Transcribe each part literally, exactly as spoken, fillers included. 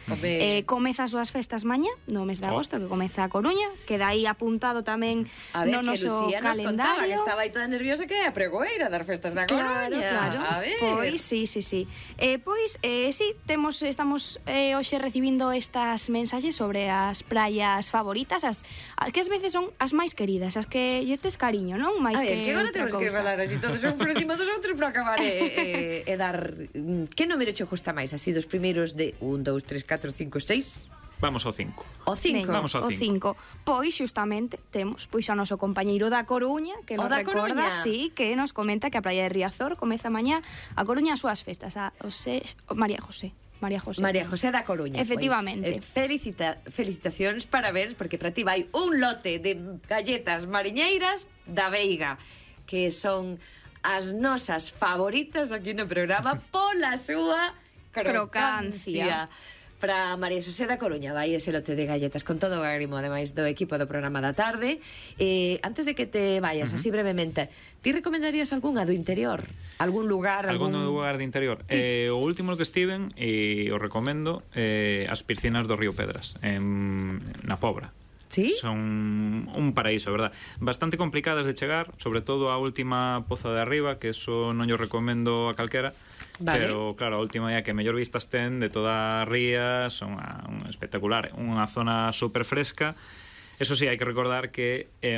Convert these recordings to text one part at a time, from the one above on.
Eh, comeza as súas festas mañá, no mes de agosto, que comeza a Coruña, queda aí apuntado tamén A ver, no que noso Lucía nos contaba calendario. que estaba aí toda nerviosa que é a pregoeira das festas da Coruña. Claro, claro. A ver. Pois, sí, sí, sí. Eh, pois, eh, sí, temos, estamos eh, hoxe recibindo estas mensaxes sobre as praias favoritas, as, as que ás veces son as máis queridas, as que lle tes cariño, non? Máis A ver, que que agora outra temos que cousa. falar así todos son por encima dos outros para acabar e, e, e dar... Que número che gusta máis? Así dos primeiros de un, dous, tres, catro, cinco, seis... Vamos ao cinco. O cinco. Venga, Vamos ao o cinco. cinco. Pois, xustamente, temos pois ao noso compañeiro da Coruña, que O nos da recorda, Coruña. sí, que nos comenta que a praia de Riazor comeza mañá a Coruña as súas festas, a José, María José. María José. María José da Coruña. Efectivamente. Pois, eh, felicita, felicitacións, parabéns, porque para ti vai un lote de galletas mariñeiras da Veiga, que son as nosas favoritas aquí no programa pola súa crocancia. Crocancia. Para María José da Coruña vai ese lote de galletas con todo o agrimo, ademais do equipo do programa da tarde. Eh, antes de que te vayas, uh-huh. así brevemente, ti recomendarías algunha do interior? Algún lugar? Algún, algún lugar de interior? Sí. Eh, o último que estiven, e o recomendo, eh, as piscinas do Río Pedras, en, na Pobra. ¿Sí? Son un paraíso, verdad. Bastante complicadas de chegar, sobre todo a última poza de arriba, que eso non yo recomendo a calquera. Vale. Pero claro, a última é a que mellor vistas ten de toda a ría, son a, un espectacular, unha zona super fresca. Eso sí, hai que recordar que é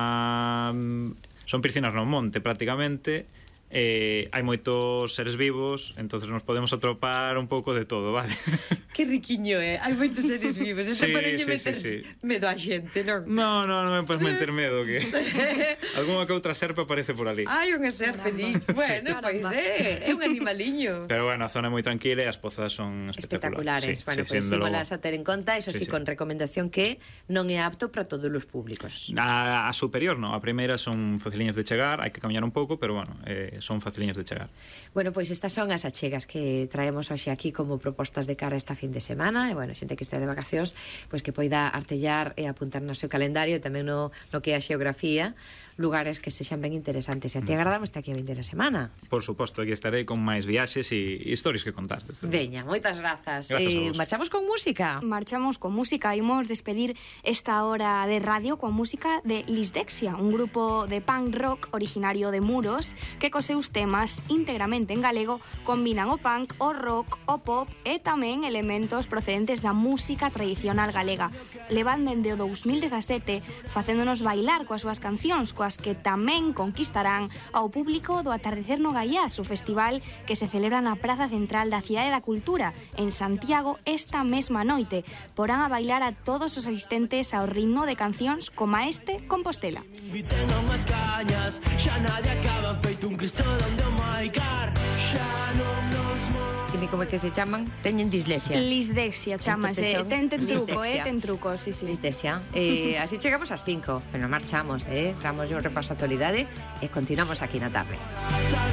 unha son piscinas no monte prácticamente. Eh, hai moitos seres vivos, entonces nos podemos atropar un pouco de todo, vale? Que riquiño, eh? Hai moitos seres vivos. Este Sí, para sí, meter sí, sí. medo a xente, non? No, no, non me podes meter medo, que algunha que outra serpe aparece por ali. Hai unha serpe, di. Bueno, Sí. pois é, é un animaliño. Pero bueno, a zona é moi tranquila e as pozas son espectaculares. Espectaculares. Sí, Bueno, sí, pois sendo símolas logo. a ter en conta, eso sí, Sí, sí. con recomendación que non é apto para todos os públicos. A, a superior, no, a primeira son faciliñas de chegar, hai que camiñar un pouco, pero bueno, eh, son faciliñas de chegar. Bueno, pois estas son as achegas que traemos hoxe aquí como propostas de cara a esta fin de semana. E bueno, xente que este de vacacións, pois que poida artellar e apuntar no seu calendario e tamén no, no que é a xeografía, lugares que sexan ben interesantes. E a ti agradamos aquí a vindeira semana. Por suposto, aquí estarei con máis viaxes e historias que contar. Veña, moitas grazas. Grazas a Eh, vos. marchamos con música. Marchamos con música, imos despedir esta hora de radio con música de Lisdexia, un grupo de punk rock originario de Muros que cos seus temas íntegramente en galego combinan o punk, o rock, o pop e tamén elementos procedentes da música tradicional galega. Levan dende o dous mil dezasete facéndonos bailar coas súas cancións, coas que tamén conquistarán ao público do Atardecer no Gaiás, o festival que se celebra na Praza Central da Cidade da Cultura en Santiago esta mesma noite. Porán a bailar a todos os asistentes ao ritmo de cancións como este Compostela. Inviten a unhas cañas, xa nadie acaba feito un cristo donde o maicar, xa non nos move. Dime como é que se chaman? Teñen dislexia. Lisdexia, chamase. Entonces son Ten, ten truco, Lisdexia. eh, ten truco, sí, sí. Listesia. Eh, así chegamos ás cinco, pero marchamos, eh? Damos un repaso a actualidade e continuamos aquí na tarde.